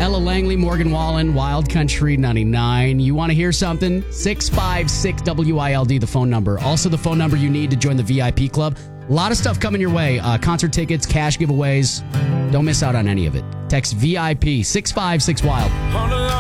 Ella Langley, Morgan Wallen, Wild Country 99. You want to hear something? 656 WILD, the phone number. Also the phone number you need to join the VIP club. A lot of stuff coming your way. Concert tickets, cash giveaways. Don't miss out on any of it. Text VIP 656 WILD.